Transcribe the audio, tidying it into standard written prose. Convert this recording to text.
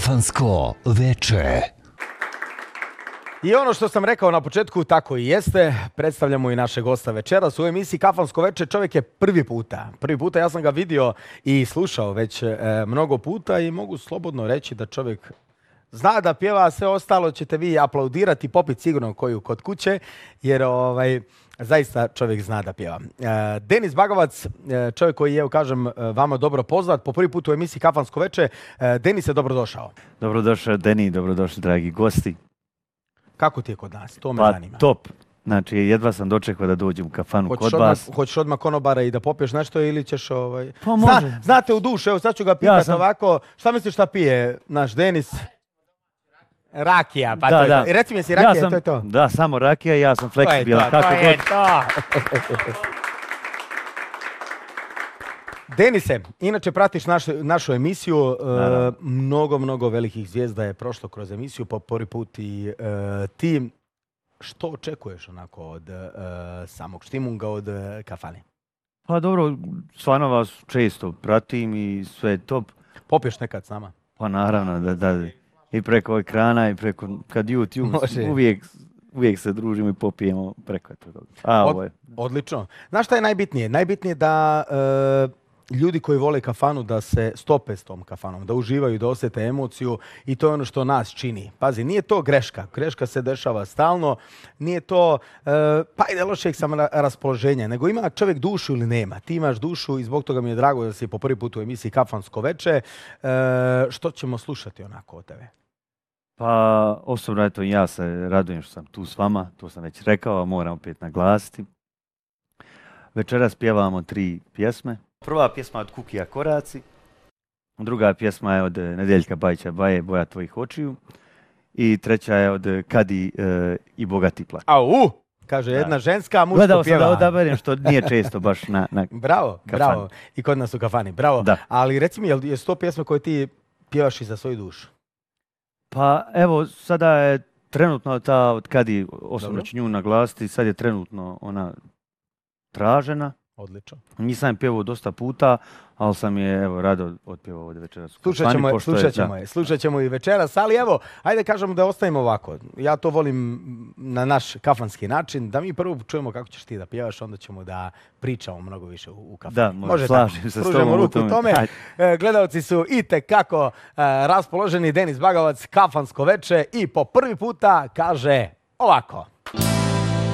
Kafansko veče. I ono što sam rekao na početku, tako i jeste. Predstavljamo i naše gosta večeras u emisiji Kafansko veče. Čovjek je prvi puta. Ja sam ga vidio i slušao već mnogo puta i mogu slobodno reći da čovjek zna da pjeva, a sve ostalo ćete vi aplaudirati, popiti sigurno koju kod kuće, jer zaista čovjek zna da pjeva. Denis Bagovac, čovjek koji je, kažem, vama dobro poznat, po prvi put u emisiji Kafansko veče. Denis je dobrodošao. Dobrodošao, Deni, dobrodošli, dragi gosti. Kako ti je kod nas? To me zanima. Top. Znači, jedva sam dočekao da dođem u kafanu kod vas. Hoćeš odmah konobara i da popiješ nešto ili ćeš... Pa može. Znate u dušu, evo sad ću ga pitati ovako. Šta misliš šta pije naš Denis? Rakija, pa to je to. I reci mi, jesi rakija, to je to? Da, samo rakija i ja sam fleksibilan. To je to. Denise, inače pratiš našu emisiju, mnogo velikih zvijezda je prošlo kroz emisiju, po prvi put i ti. Što očekuješ onako od samog štimunga, od kafane? Pa dobro, stvarno vas često pratim i sve je top. Popiješ nekad s nama? Pa naravno, da. I preko ekrana i preko, kad YouTube, uvijek se družimo i popijemo preko toga. Odlično. Znaš šta je najbitnije? Najbitnije da ljudi koji vole kafanu da se stope s tom kafanom, da uživaju, da osjete emociju i to je ono što nas čini. Pazi, nije to greška. Greška se dešava stalno. Nije to, pa ide lošeg raspoloženja, nego ima čovjek dušu ili nema. Ti imaš dušu i zbog toga mi je drago da si po prvi put u emisiji Kafansko veče. Što ćemo slušati onako od tebe? Pa osobno eto, ja se radujem što sam tu s vama, to sam već rekao, a moram opet naglasiti. Večeras pjevamo 3 pjesme. Prva pjesma od Kukija Koraci, druga pjesma je od Nedeljka Bajića Baje, Boja tvojih očiju i treća je od Kadi i Bogati plak. Kaže jedna ženska, muško pjeva. Gledao sam da odaberem što nije često baš na Bravo. I kod nas u kafani, bravo. Da. Ali reci mi, je to pjesma koju ti pjevaš i za svoju dušu? Pa evo, sada je trenutno ta od Kadi, osobno ću nju naglasiti, sad je trenutno ona tražena. Odlično. Nisam je pjevao dosta puta, ali sam je rado otpjevao ovdje večeras. Slušat ćemo i večeras, ali evo, ajde kažemo da ostavimo ovako. Ja to volim na naš kafanski način, da mi prvo čujemo kako ćeš ti da pjevaš, onda ćemo da pričamo mnogo više u kafani. Da, slažem se s tobom u tome. Gledalci su itekako raspoloženi. Denis Bagovac, Kafansko veče i po prvi puta kaže ovako.